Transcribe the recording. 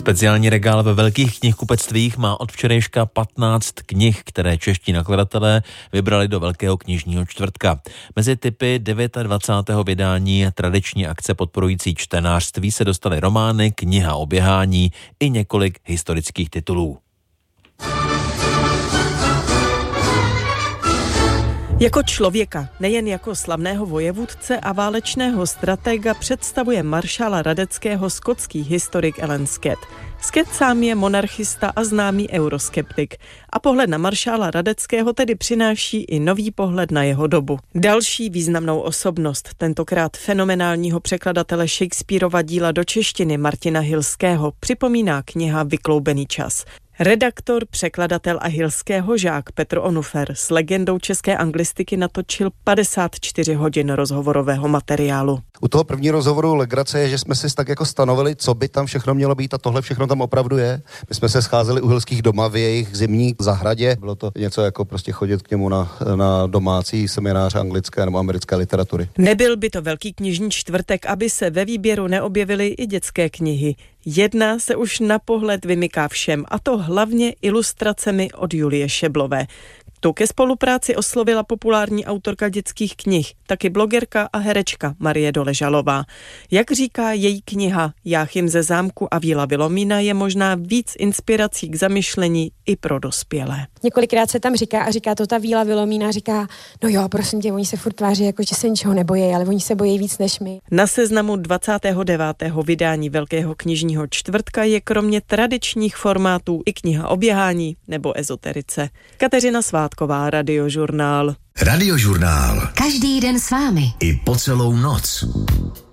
Speciální regál ve velkých knihkupectvích má od včerejška 15 knih, které čeští nakladatelé vybrali do Velkého knižního čtvrtka. Mezi typy 29. vydání tradiční akce podporující čtenářství se dostaly romány, kniha o běhání i několik historických titulů. Jako člověka, nejen jako slavného vojevůdce a válečného stratega, představuje maršála Radeckého skotský historik Alan Scott. Scott sám je monarchista a známý euroskeptik a pohled na maršála Radeckého tedy přináší i nový pohled na jeho dobu. Další významnou osobnost, tentokrát fenomenálního překladatele Shakespearova díla do češtiny Martina Hilského, připomíná kniha Vykloubený čas. Redaktor, překladatel a Hilského žák Petr Onufer s legendou české anglistiky natočil 54 hodin rozhovorového materiálu. U toho prvního rozhovoru legrace je, že jsme si tak jako stanovili, co by tam všechno mělo být a tohle všechno tam opravdu je. My jsme se scházeli u Hilských doma v jejich zimní zahradě. Bylo to něco jako prostě chodit k němu na domácí seminář anglické nebo americké literatury. Nebyl by to Velký knižní čtvrtek, aby se ve výběru neobjevily i dětské knihy. Jedna se už na pohled vymyká všem, a to hlavně ilustracemi od Julie Šeblové. Tu ke spolupráci oslovila populární autorka dětských knih, taky blogerka a herečka Marie Doležalová. Jak říká její kniha Jáchym ze zámku a Víla Vilomína, je možná víc inspirací k zamyšlení i pro dospělé. Několikrát se tam říká to ta Víla Vilomína, říká, no jo, prosím tě, oni se furt tváří, jako že se ničeho nebojí, ale oni se bojí víc než my. Na seznamu 29. vydání Velkého knižního čtvrtka je kromě tradičních formátů i kniha o běhání nebo ezoterice. Kateřina Svátková, Radiožurnál. Radiožurnál. Každý den s vámi. I po celou noc.